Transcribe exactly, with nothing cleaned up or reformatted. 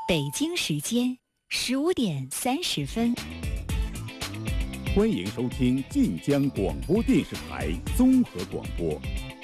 北京时间十五点三十分。 欢迎收听晋江广播电视台综合广播。